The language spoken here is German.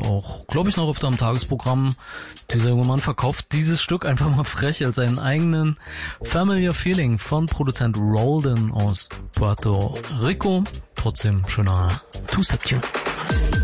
auch, glaube ich, noch öfter im Tagesprogramm. Dieser junge Mann verkauft dieses Stück einfach mal frech als seinen eigenen Familiar Feeling von Produzent Roldan aus Puerto Rico. Trotzdem schöner Two-Step-Tune.